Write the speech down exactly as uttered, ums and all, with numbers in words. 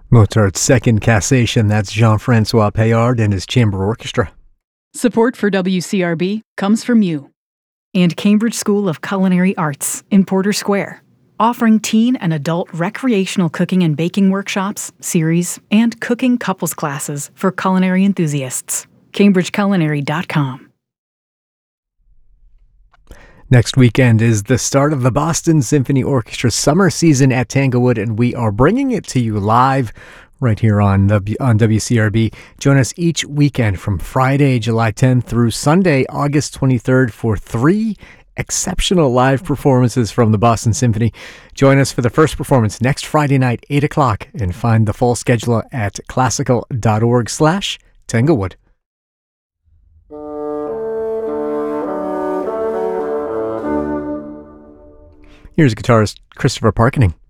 Mozart's Second Cassation, that's Jean-Francois Payard and his chamber orchestra. Support for W C R B comes from you. And Cambridge School of Culinary Arts in Porter Square, offering teen and adult recreational cooking and baking workshops, series, and cooking couples classes for culinary enthusiasts. cambridge culinary dot com. Next weekend is the start of the Boston Symphony Orchestra summer season at Tanglewood, and we are bringing it to you live right here on the, on W C R B. Join us each weekend from Friday, July tenth through Sunday, August twenty-third for three exceptional live performances from the Boston Symphony. Join us for the first performance next Friday night, eight o'clock, and find the full schedule at classical.org slash Tanglewood. Here's guitarist Christopher Parkening.